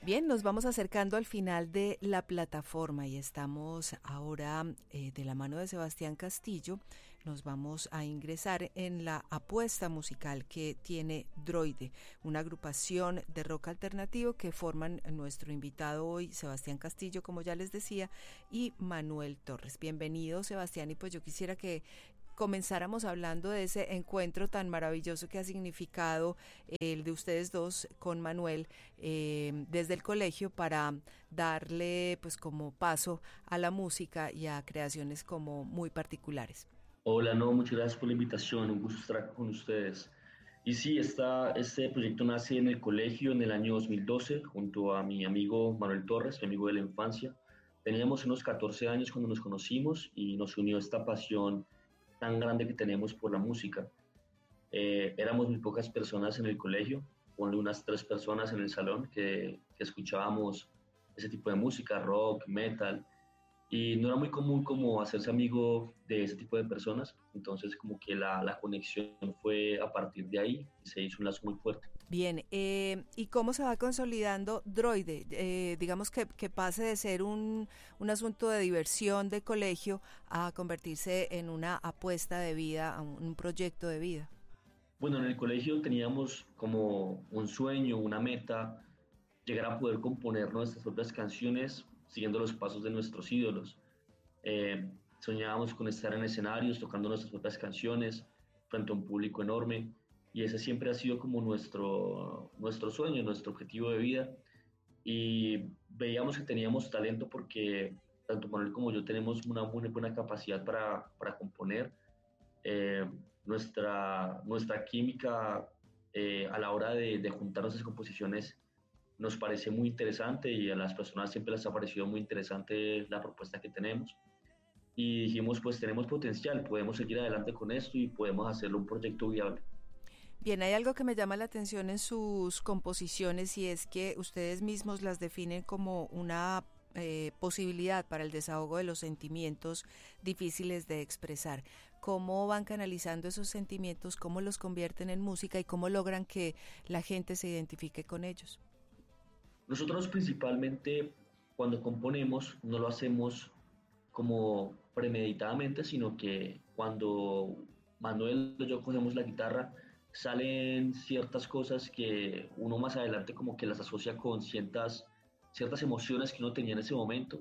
Bien, nos vamos acercando al final de la plataforma y estamos ahora de la mano de Sebastián Castillo. Nos vamos a ingresar en la apuesta musical que tiene Droide, una agrupación de rock alternativo que forman nuestro invitado hoy, Sebastián Castillo, como ya les decía, y Manuel Torres. Bienvenido, Sebastián, y pues yo quisiera que comenzáramos hablando de ese encuentro tan maravilloso que ha significado el de ustedes dos con Manuel desde el colegio para darle pues como paso a la música y a creaciones como muy particulares. Hola, no, muchas gracias por la invitación, un gusto estar con ustedes. Y sí, este proyecto nace en el colegio en el año 2012 junto a mi amigo Manuel Torres, mi amigo de la infancia. Teníamos unos 14 años cuando nos conocimos y nos unió esta pasión tan grande que tenemos por la música. Éramos muy pocas personas en el colegio, ponle unas 3 personas en el salón que escuchábamos ese tipo de música, rock, metal, y no era muy común como hacerse amigo de ese tipo de personas, entonces como que la conexión fue a partir de ahí y se hizo un lazo muy fuerte. Bien, ¿y cómo se va consolidando Droide? Digamos que pase de ser un asunto de diversión de colegio a convertirse en una apuesta de vida, a un proyecto de vida. Bueno, en el colegio teníamos como un sueño, una meta, llegar a poder componer nuestras propias canciones siguiendo los pasos de nuestros ídolos. Soñábamos con estar en escenarios tocando nuestras propias canciones frente a un público enorme y ese siempre ha sido como nuestro sueño, nuestro objetivo de vida y veíamos que teníamos talento porque tanto Manuel como yo tenemos una muy buena capacidad para componer. Eh, nuestra química a la hora de juntar nuestras composiciones nos parece muy interesante y a las personas siempre les ha parecido muy interesante la propuesta que tenemos y dijimos pues tenemos potencial, podemos seguir adelante con esto y podemos hacerlo un proyecto viable. Bien, hay algo que me llama la atención en sus composiciones y es que ustedes mismos las definen como una posibilidad para el desahogo de los sentimientos difíciles de expresar. ¿Cómo van canalizando esos sentimientos? ¿Cómo los convierten en música y cómo logran que la gente se identifique con ellos? Nosotros principalmente cuando componemos no lo hacemos como premeditadamente, sino que cuando Manuel y yo cogemos la guitarra, salen ciertas cosas que uno más adelante como que las asocia con ciertas emociones que uno tenía en ese momento.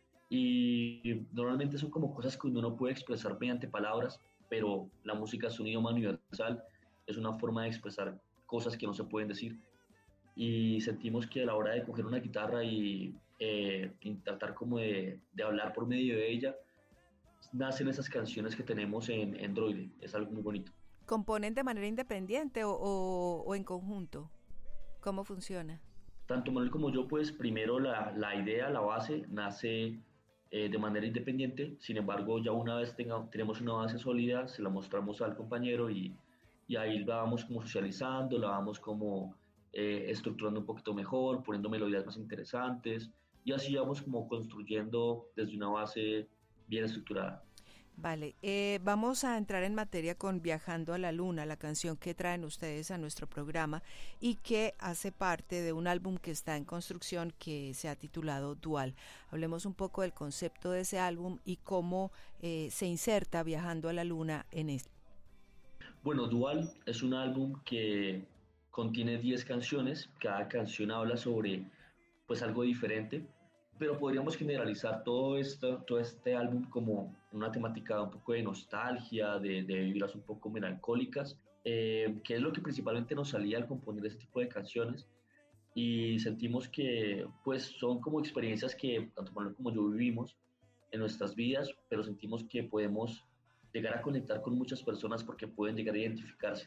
Y normalmente son como cosas que uno no puede expresar mediante palabras, pero la música es un idioma universal, es una forma de expresar cosas que no se pueden decir y sentimos que a la hora de coger una guitarra y tratar como de hablar por medio de ella, nacen esas canciones que tenemos en Android. Es algo muy bonito. ¿Componen de manera independiente o en conjunto? ¿Cómo funciona? Tanto Manuel como yo, pues primero la idea, la base, nace de manera independiente. Sin embargo, ya una vez tenemos una base sólida, se la mostramos al compañero y ahí la vamos como socializando, la vamos como estructurando un poquito mejor, poniendo melodías más interesantes y así vamos como construyendo desde una base bien estructurada. Vale, vamos a entrar en materia con Viajando a la Luna, la canción que traen ustedes a nuestro programa y que hace parte de un álbum que está en construcción que se ha titulado Dual. Hablemos un poco del concepto de ese álbum y cómo se inserta Viajando a la Luna en él. Bueno, Dual es un álbum que contiene 10 canciones, cada canción habla sobre pues algo diferente, pero podríamos generalizar todo este álbum como una temática un poco de nostalgia, de vibras un poco melancólicas, que es lo que principalmente nos salía al componer este tipo de canciones y sentimos que pues son como experiencias que tanto Manuel como yo vivimos en nuestras vidas, pero sentimos que podemos llegar a conectar con muchas personas porque pueden llegar a identificarse.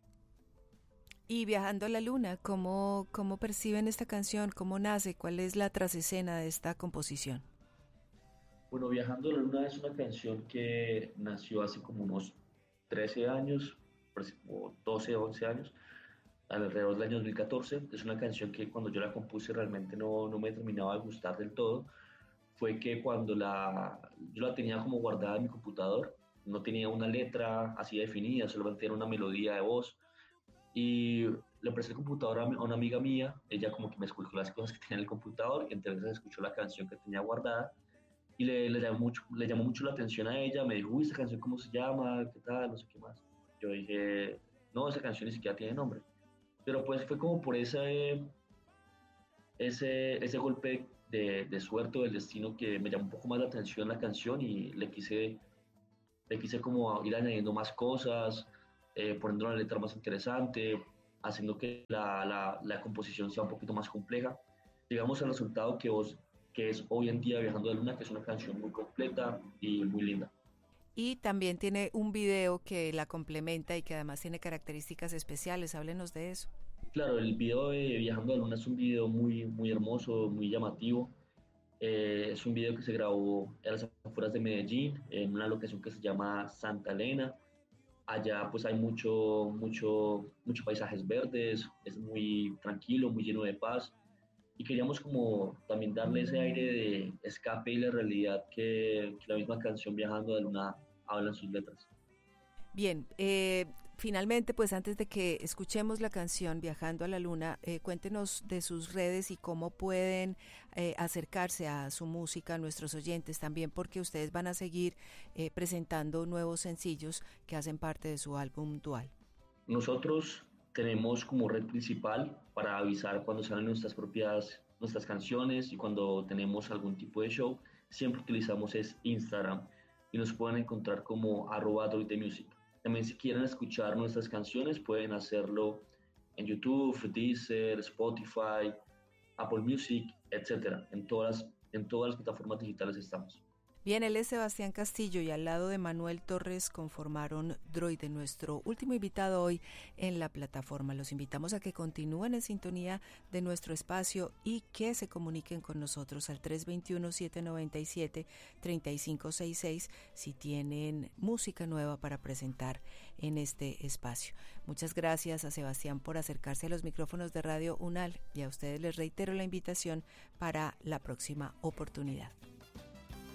Y Viajando a la Luna, ¿cómo perciben esta canción? ¿Cómo nace? ¿Cuál es la trasescena de esta composición? Bueno, Viajando a la Luna es una canción que nació hace como unos 13 años, o 12, 11 años, alrededor del año 2014. Es una canción que cuando yo la compuse realmente no me terminaba de gustar del todo. Fue que cuando yo la tenía como guardada en mi computador, no tenía una letra así definida, solamente era una melodía de voz. Y le presté el computador a una amiga mía, ella como que me explicó las cosas que tenía en el computador, y entonces escuchó la canción que tenía guardada, y le llamó mucho la atención a ella, me dijo, uy, esta canción cómo se llama, qué tal, no sé qué más. Yo dije, no, esa canción ni siquiera tiene nombre. Pero pues fue como por ese golpe de suerte o del destino que me llamó un poco más la atención la canción y le quise como ir añadiendo más cosas, poniendo una letra más interesante, haciendo que la composición sea un poquito más compleja. Llegamos al resultado que es hoy en día Viajando a la Luna, que es una canción muy completa y muy linda. Y también tiene un video que la complementa y que además tiene características especiales. Háblenos de eso. Claro, el video de Viajando a la Luna es un video muy, muy hermoso, muy llamativo. Es un video que se grabó en las afueras de Medellín, en una locación que se llama Santa Elena. Allá pues hay mucho paisajes verdes, es muy tranquilo, muy lleno de paz. Y queríamos como también darle ese aire de escape y la realidad que la misma canción Viajando a la Luna habla en sus letras. Bien, finalmente, pues antes de que escuchemos la canción Viajando a la Luna, cuéntenos de sus redes y cómo pueden acercarse a su música, a nuestros oyentes también, porque ustedes van a seguir presentando nuevos sencillos que hacen parte de su álbum Dual. Nosotros tenemos como red principal para avisar cuando salen nuestras canciones y cuando tenemos algún tipo de show, siempre utilizamos es Instagram y nos pueden encontrar como @droidthemusic. También si quieren escuchar nuestras canciones pueden hacerlo en YouTube, Deezer, Spotify, Apple Music, etcétera. En todas las plataformas digitales estamos. Bien, él es Sebastián Castillo y al lado de Manuel Torres conformaron Droide, nuestro último invitado hoy en la plataforma. Los invitamos a que continúen en sintonía de nuestro espacio y que se comuniquen con nosotros al 321-797-3566 si tienen música nueva para presentar en este espacio. Muchas gracias a Sebastián por acercarse a los micrófonos de Radio UNAL y a ustedes les reitero la invitación para la próxima oportunidad.